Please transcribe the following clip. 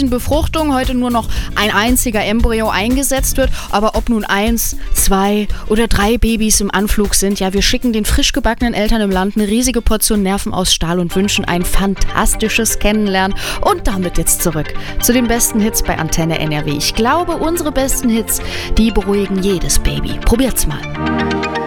künstlichen Befruchtung heute nur noch ein einziger Embryo eingesetzt wird. Aber ob nun 1, 2 oder 3 Babys im Anflug sind, ja, wir schicken den frisch gebackenen Eltern im Land eine riesige Portion Nerven aus Stahl und wünschen ein fantastisches Kennenlernen. Und damit jetzt zurück zu den besten Hits bei Antenne NRW. Ich glaube, unsere besten Hits, die beruhigen jedes Baby. Probiert's mal.